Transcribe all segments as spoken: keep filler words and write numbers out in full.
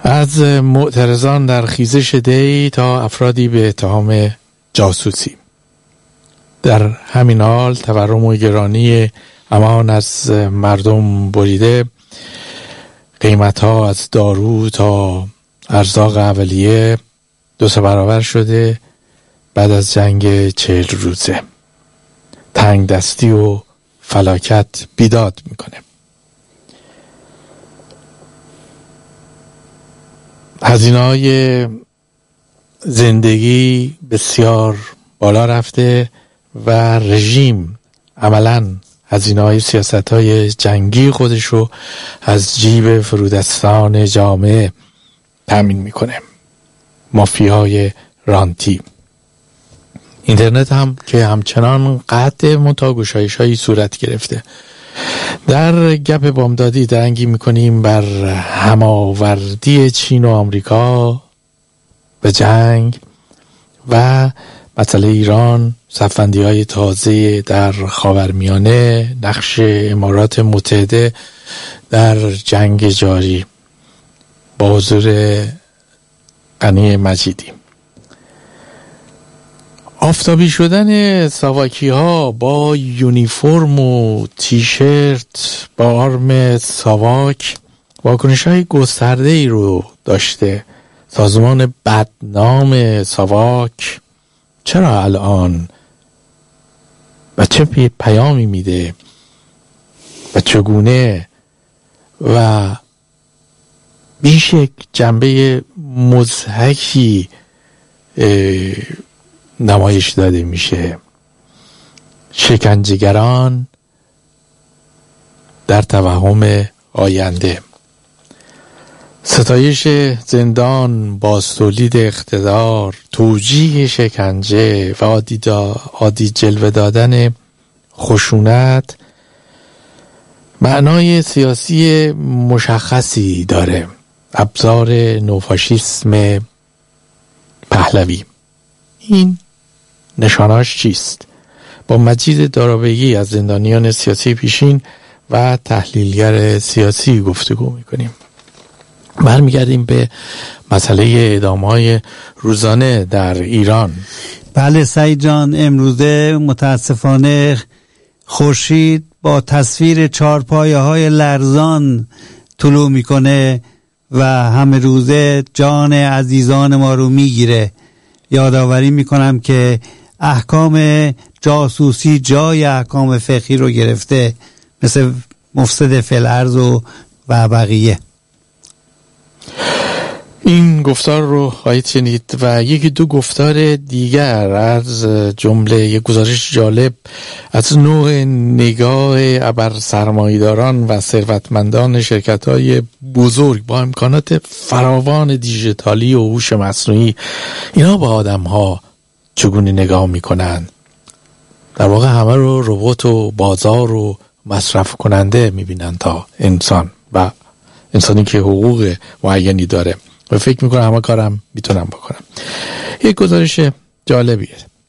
از معترضان در خیزش دی تا افرادی به اتهام جاسوسی. در همین حال تورم و گرانی امان از مردم بریده، قیمت ها از دارو تا ارزاق اولیه دو سه برابر شده بعد از جنگ چهل روزه. تنگ دستی و فلاکت بیداد میکنه. هزینه‌های زندگی بسیار بالا رفته و رژیم عملاً هزینه‌های سیاست‌های جنگی خودش رو از جیب فرودستان جامعه تامین میکنه. مافیای رانتی. اینترنت هم که همچنان قطع متاگوشایش‌هایی صورت گرفته. در گپ بامدادی درنگی میکنیم بر هماوردی چین و آمریکا به جنگ و مسئله ایران، صف‌بندی‌های تازه در خاورمیانه، نقش امارات متحده در جنگ جاری با حضور غنی مجیدی. آفتابی شدن ساواکی ها با یونیفرم و تیشرت با آرم ساواک واکنش های گسترده ای رو داشته. سازمان بدنام ساواک چرا الان و چه پیامی میده و چگونه و بیش یک جنبه مضحکی نمایش داده میشه؟ شکنجهگران در توهم آینده، ستایش زندان، بازتولید اقتدار، توجیه شکنجه و عادی, عادی جلوه دادن خشونت معنای سیاسی مشخصی داره. ابزار نوفاشیسم پهلوی. این نشاناش چیست؟ با مجید دارابگی از زندانیان سیاسی پیشین و تحلیلگر سیاسی گفتگو میکنیم. برمیگردیم به مسئله اعدام‌های روزانه در ایران. بله سعید جان، امروزه متاسفانه خورشید با تصویر چارپایه های لرزان طلوع میکنه و همه روزه جان عزیزان ما رو میگیره. یادآوری میکنم که احکام جاسوسی جای احکام فقهی رو گرفته، مثل مفسد فی الارض و و بقیه. این گفتار رو خواهید شنید و یکی دو گفتار دیگر از جمله یک گزارش جالب از نوع نگاه ابر سرمایه‌داران و ثروتمندان شرکت‌های بزرگ با امکانات فراوان دیجیتالی و هوش مصنوعی، اینا با آدم‌ها چگونه نگاه می‌کنن. در واقع همه رو ربات و بازار و مصرف کننده می‌بینن تا انسان و انسانی که حقوق معینی داره و فکر میکنم همه کارم میتونم بکنم. یک گزارش جالبیه.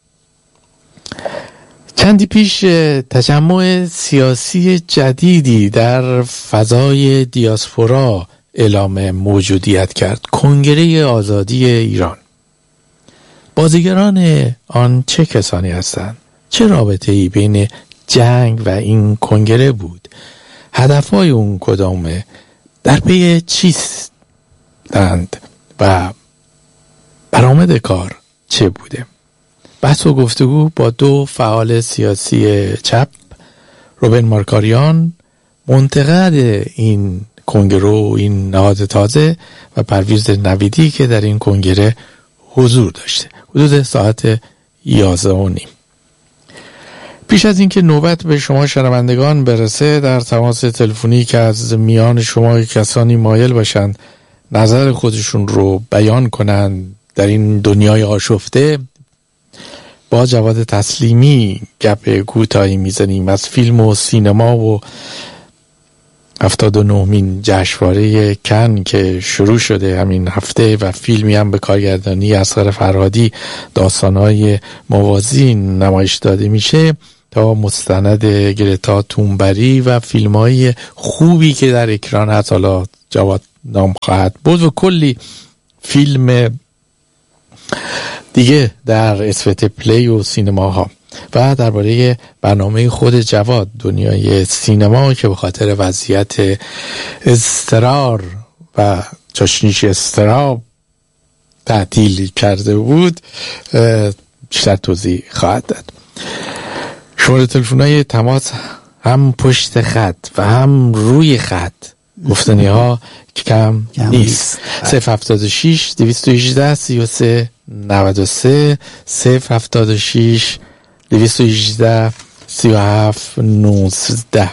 چندی پیش تجمع سیاسی جدیدی در فضای دیاسپورا اعلام موجودیت کرد. کنگره آزادی ایران. بازیگران آن چه کسانی هستند؟ چه رابطه‌ای بین جنگ و این کنگره بود؟ هدفهای اون کدامه؟ در پی چیست دند و برآمد کار چه بوده؟ بحث و گفتگو با دو فعال سیاسی چپ، روبن مارکاریان منتقد این کنگره و این نهاد تازه و پرویز نویدی که در این کنگره حضور داشته. حدود ساعت یازده و نیم. پیش از اینکه نوبت به شما شنوندگان برسه، در تماس تلفنی که از میان شما کسانی مایل باشند نظر خودشون رو بیان کنند در این دنیای آشفته، با جواد تسلیمی گپ کوتاهی میزنیم از فیلم و سینما و هفتاد و نهمین جشنواره کن که شروع شده همین هفته و فیلمی هم به کارگردانی اصغر فرهادی داستانهای موازی نمایش داده میشه، تا مستند گرتا تونبری و فیلم‌های خوبی که در اکران هست. حالا جواد نام خواهد بود و کلی فیلم دیگه در اسوت پلی و سینماها. و درباره برنامه خود جواد دنیای سینما که به خاطر وضعیت اضطرار و چاشنیش اضطراب تعطیل کرده بود بیشتر توضیح خواهد داد. شماره تلفن‌های تماس هم پشت خط و هم روی خط گفتنی ها کم نیست. صفر هفتاد و شش دویست و هجده سی و سه نود و سه صفر هفتاد و شش دویست و هجده سی و هفت نوزده.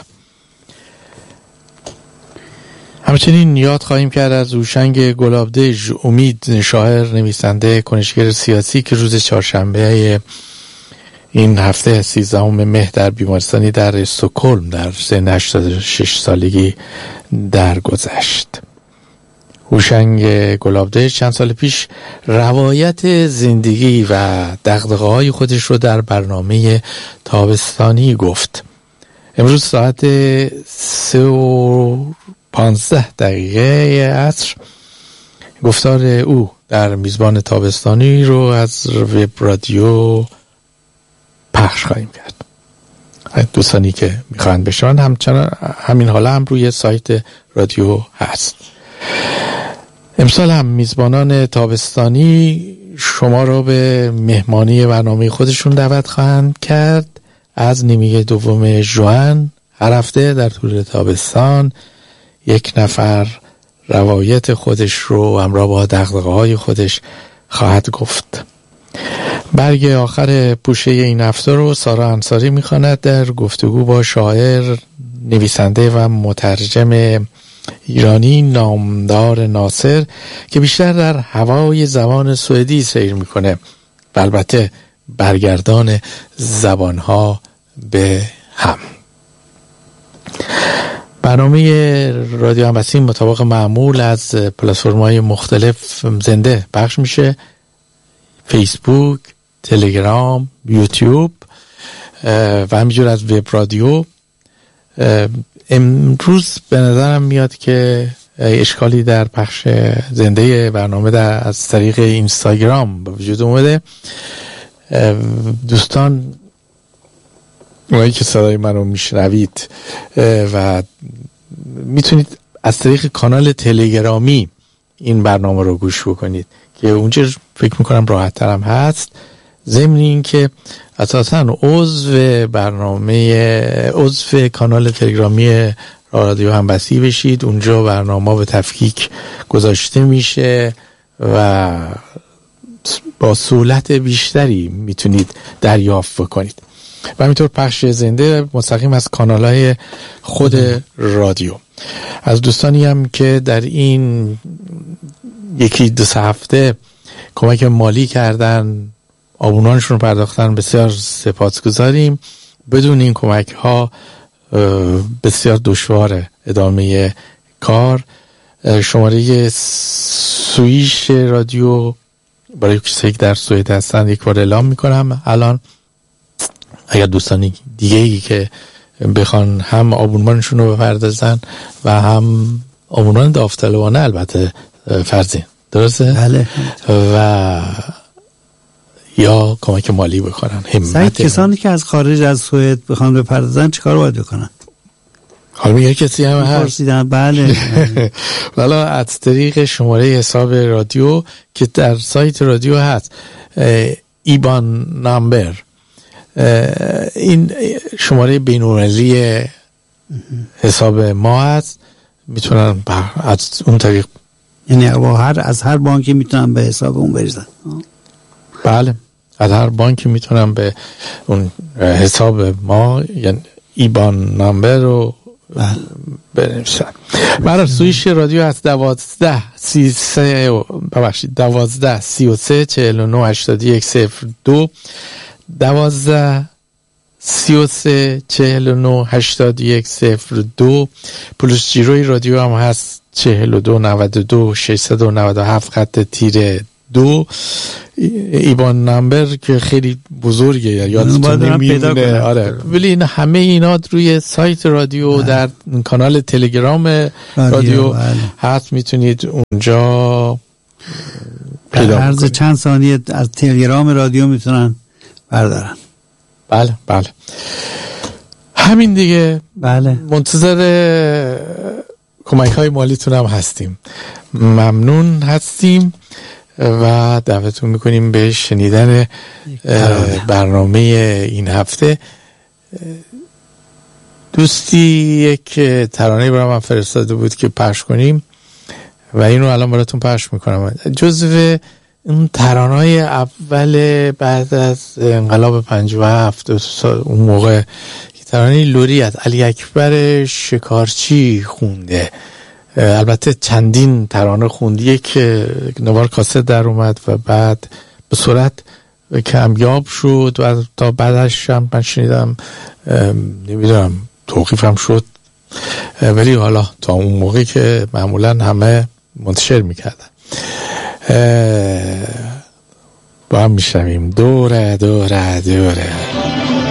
همچنین یاد خواهیم کرد از هوشنگ گلابدژ امید، شاعر، نویسنده، کنشگر سیاسی که روز چهارشنبه این هفته سیزدهم مهر در بیمارستانی در استکهلم در سن هشتاد و شش سالگی درگذشت. هوشنگ گلابدژ چند سال پیش روایت زندگی و دغدغه‌های خودش رو در برنامه تابستانی گفت. امروز ساعت سه و پانزده دقیقه عصر گفتار او در میزبان تابستانی رو از وب رادیو پخش خواهیم کرد. دوستانی که میخواهند بشنون همچنان همین حالا هم روی سایت رادیو هست. امسال هم میزبانان تابستانی شما را به مهمانی برنامه خودشون دعوت خواهند کرد. از نیمه دوم ژوئن هر هفته در طول تابستان یک نفر روایت خودش رو همراه با دغدغه‌های خودش خواهد گفت. برگ آخر پوشه این هفته رو سارا انصاری میخواند در گفتگو با شاعر، نویسنده و مترجم ایرانی نامدار ناصر که بیشتر در هوای زبان سوئدی سیر میکنه و البته برگردان زبانها به هم. برنامه رادیو همبستین مطابق معمول از پلتفرم‌های مختلف زنده پخش میشه: فیسبوک، تلگرام، یوتیوب و همینجور از وب رادیو. امروز به نظرم میاد که اشکالی در پخش زنده برنامه در از طریق اینستاگرام به وجود اومده. دوستان اونایی که صدای منو میشنوید و میتونید از طریق کانال تلگرامی این برنامه رو گوش بکنید که اونجا فکر میکنم راحت ترم هست. ضمن این که اساساً عضو برنامه عضو کانال تلگرامی رادیو همبستی بشید. اونجا برنامه به تفکیک گذاشته میشه و با سهولت بیشتری میتونید دریافت بکنید و همینطور پخش زنده مستقیم از کانال‌های خود رادیو. از دوستانی هم که در این یکی دو سه هفته کمک مالی کردن، آبونانشون پرداختن، بسیار سپاسگزاریم. بدون این کمک ها بسیار دشوار ادامه کار. شماره سوئیش رادیو برای کسایی که در سوئد هستن یک بار اعلام میکنم الان. اگر دوستانی دیگه ای که بخوان هم آبونمانشون رو بپردازن و هم آبونمان داوطلبانه البته فرضین، درسته؟ بله. و یا کمک مالی بکنن. همت کسانی که از خارج از سوئد بخوان بپردازن چیکار باید بکنن؟ حالا میگه کسی هم هست؟ بله. بله از طریق شماره حساب رادیو که در سایت رادیو هست، ایبان نامبر، این شماره بین‌المللی حساب ما هست، میتونن از اون طریق، یعنی هر از هر بانکی میتونن به حساب اون بریزن. بله از هر بانکی میتونن به اون حساب ما یعنی ایبان نامبر رو بنویسن. برای سویش رادیو از دوازده سی سه ببخشید دوازده سی و سه چهل و نه هشتاد و یک صفر دو دوازده سی و سه چهل و نه هشتاد و یک صفر دو. پلوس جیروی رادیو هم هست چهل و دو نود و دو ششصد و نود و هفت خط تیره دو ایبان نمبر که خیلی بزرگه، یادتون نمیمونه. آره، ولی این همه اینا روی سایت رادیو، در کانال تلگرام رادیو, رادیو هست، میتونید اونجا در عرض چند ثانیه از تلگرام رادیو میتونن بردارن. بله بله همین دیگه. بله، منتظر کمک های مالیتون هم هستیم. ممنون هستیم و دعوتتون میکنیم به شنیدن برنامه این هفته. دوستی یک ترانه برای من فرستاده بود که پخش کنیم و اینو الان براتون پخش میکنم. جزو اون ترانه‌های اول بعد از انقلاب پنجاه و هفت، اون موقع ترانه لوری از علی اکبر شکارچی خونده. البته چندین ترانه خوندیه که نوار کاست در اومد و بعد به صورت کمیاب شد و تا بعدش هم من شنیدم نمیدونم توقیفم شد، ولی حالا تا اون موقعی که معمولا همه منتشر میکردن. با هم میشنویم دوره دوره دوره.